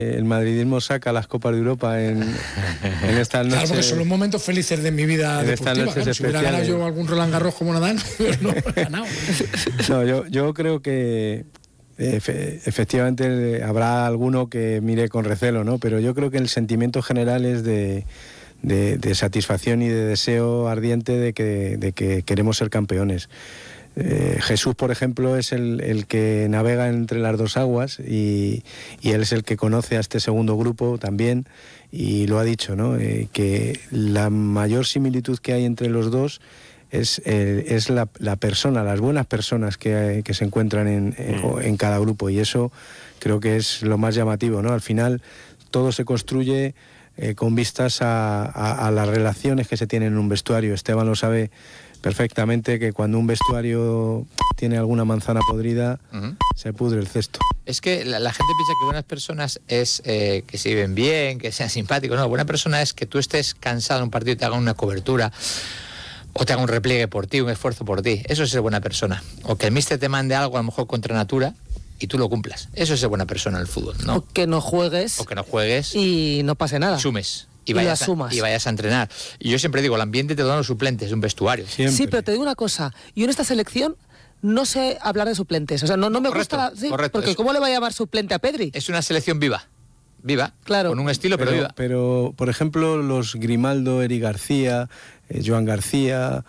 El madridismo saca las Copas de Europa en estas noches. Claro, porque son los momentos felices de mi vida deportiva. Claro, si hubiera ganado yo algún Roland Garros como Nadal, no he ganado. No, yo creo que efectivamente habrá alguno que mire con recelo, ¿no? Pero yo creo que el sentimiento general es de satisfacción y de deseo ardiente de que queremos ser campeones. Jesús, por ejemplo, es el que navega entre las dos aguas y él es el que conoce a este segundo grupo también, y lo ha dicho, ¿no? Que la mayor similitud que hay entre los dos es la persona, las buenas personas que se encuentran en cada grupo, y eso creo que es lo más llamativo, ¿no? Al final todo se construye con vistas a las relaciones que se tienen en un vestuario. Esteban lo sabe perfectamente, que cuando un vestuario tiene alguna manzana podrida, se pudre el cesto. Es que la gente piensa que buenas personas es que se viven bien, que sean simpáticos. No, buena persona es que tú estés cansado en un partido y te hagan una cobertura, o te hagan un repliegue por ti, un esfuerzo por ti. Eso es ser buena persona. O que el míster te mande algo, a lo mejor contra natura, y tú lo cumplas. Eso es ser buena persona en el fútbol, ¿no? O que no juegues y no pase nada. Sumes. Y vayas a entrenar. Y yo siempre digo, el ambiente te lo dan los suplentes, es un vestuario. Siempre. Sí, pero te digo una cosa, yo en esta selección no sé hablar de suplentes. O sea, no me gusta... Sí, correcto, porque ¿cómo le va a llamar suplente a Pedri? Es una selección viva, claro, con un estilo, pero viva. Pero, por ejemplo, los Grimaldo, Eric García, Joan García,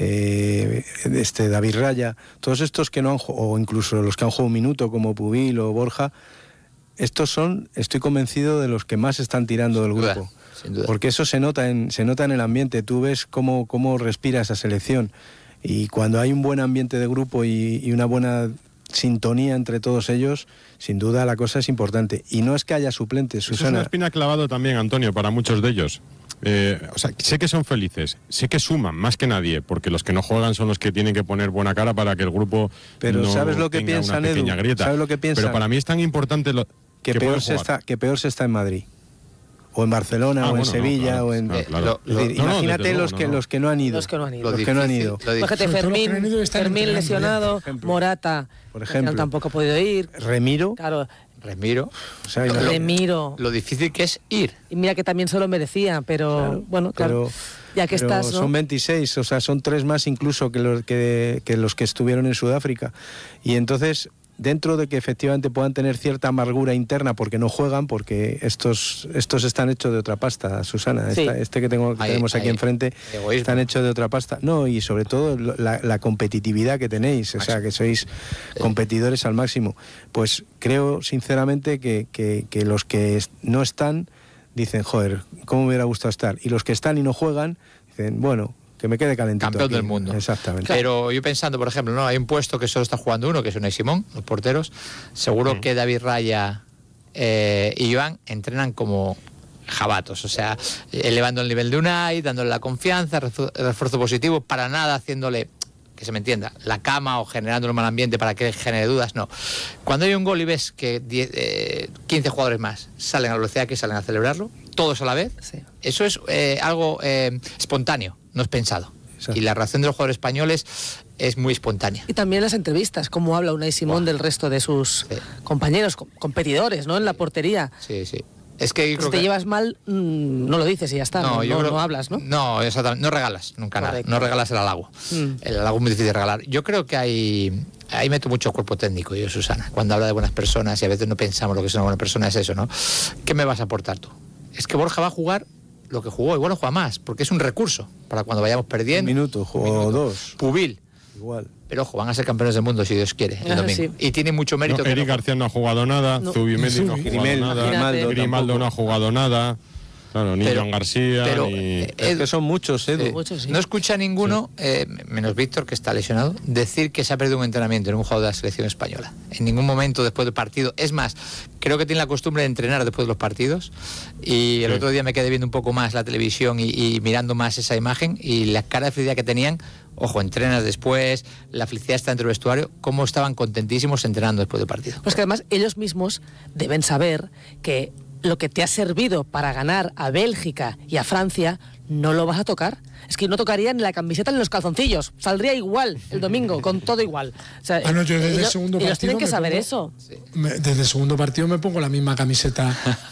David Raya, todos estos que no han jugado, o incluso los que han jugado un minuto, como Pubil o Borja, estos son, estoy convencido, de los que más están tirando del grupo. Sin duda. Porque eso se nota en el ambiente. Tú ves cómo respira esa selección, y cuando hay un buen ambiente de grupo y una buena sintonía entre todos ellos, sin duda la cosa es importante. Y no es que haya suplentes, Susana. Es una espina clavado también, Antonio, para muchos de ellos. O sea, sé que son felices, sé que suman más que nadie, porque los que no juegan son los que tienen que poner buena cara para que el grupo no ¿sabes lo que tenga piensan, una pequeña Edu? grieta. ¿Sabes lo que piensan? Pero para mí es tan importante que peor se está en Madrid, o en Barcelona, o en Sevilla, claro, o en... claro. Imagínate los que no han ido. Los que no han ido. Fíjate, Fermín lesionado, Morata, por ejemplo, tampoco ha podido ir. Remiro. Claro. Remiro. O sea, Remiro. Lo difícil que es ir. Y mira que también se lo merecía, pero claro. Ya que estás, ¿no? Son 26, o sea, son 3 más incluso que los que estuvieron en Sudáfrica. Y entonces, dentro de que efectivamente puedan tener cierta amargura interna porque no juegan, porque estos están hechos de otra pasta, Susana. Sí. Que tenemos aquí enfrente, egoísmo. Están hechos de otra pasta. No, y sobre todo la competitividad que tenéis, o sea, que sois competidores al máximo. Pues creo sinceramente que los que no están dicen, joder, cómo me hubiera gustado estar. Y los que están y no juegan dicen, bueno, que me quede calentito. Campeón aquí. del mundo. Exactamente. Pero yo pensando, por ejemplo, no hay un puesto que solo está jugando uno, que es Unai Simón, los porteros. Seguro que David Raya y Joan entrenan como jabatos, o sea, elevando el nivel de Unai, dándole la confianza, refuerzo positivo, para nada haciéndole, que se me entienda, la cama o generando un mal ambiente para que genere dudas, no. Cuando hay un gol y ves que 15 jugadores más salen a la velocidad que salen a celebrarlo, todos a la vez, eso es algo espontáneo, no es pensado. Exacto. Y la reacción de los jugadores españoles es muy espontánea. Y también las entrevistas, cómo habla Unai Simón del resto de sus compañeros, competidores, ¿no? En la portería. Sí. Es que si te llevas mal, no lo dices y ya está, no hablas, ¿no? No, exactamente, no regalas nunca nada, no regalas el halago. El halago es muy difícil de regalar. Yo creo que ahí meto mucho cuerpo técnico yo, Susana, cuando habla de buenas personas, y a veces no pensamos lo que es una buena persona, es eso, ¿no? ¿Qué me vas a aportar tú? Es que Borja va a jugar lo que jugó, igual no juega más, porque es un recurso para cuando vayamos perdiendo. Un minuto, o 2. Pubil. Igual. Pero ojo, van a ser campeones del mundo si Dios quiere el domingo. Sí. Y tiene mucho mérito. Eric García no ha jugado nada, Zubimendi no ha jugado nada, Grimaldo no ha jugado nada. Claro, ni Joan García, ni... Es que son muchos, Edu. Sí. No escucha a ninguno, menos Víctor, que está lesionado, decir que se ha perdido un entrenamiento en un jugador de la selección española. En ningún momento después del partido. Es más, creo que tiene la costumbre de entrenar después de los partidos. Y el otro día me quedé viendo un poco más la televisión y mirando más esa imagen, y la cara de felicidad que tenían. Ojo, entrenas después, la felicidad está dentro del vestuario, cómo estaban contentísimos entrenando después del partido. Pues que además ellos mismos deben saber que lo que te ha servido para ganar a Bélgica y a Francia no lo vas a tocar. Es que no tocaría ni la camiseta ni los calzoncillos. Saldría igual el domingo, con todo igual. O sea, yo desde el segundo partido tienen que saber eso. Desde el segundo partido me pongo la misma camiseta